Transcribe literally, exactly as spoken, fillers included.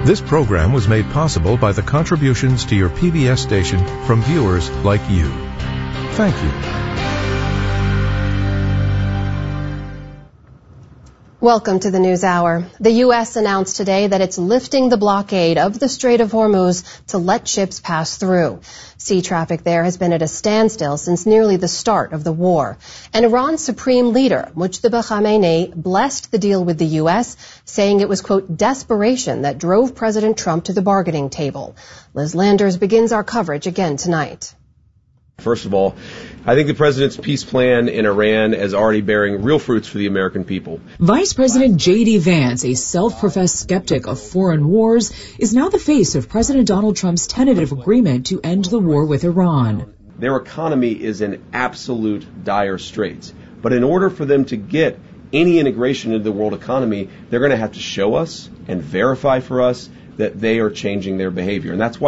This program was made possible by the contributions to your P B S station from viewers like you. Thank you. Welcome to the News Hour. The U S announced today that it's lifting the blockade of the Strait of Hormuz to let ships pass through. Sea traffic there has been at a standstill since nearly the start of the war. And Iran's supreme leader, Mujtaba Khamenei, blessed the deal with the U S, saying it was, quote, desperation that drove President Trump to the bargaining table. Liz Landers begins our coverage again tonight. First of all, I think the president's peace plan in Iran is already bearing real fruits for the American people. Vice President J D Vance, a self-professed skeptic of foreign wars, is now the face of President Donald Trump's tentative agreement to end the war with Iran. Their economy is in absolute dire straits. But in order for them to get any integration into the world economy, they're going to have to show us and verify for us that they are changing their behavior. And that's why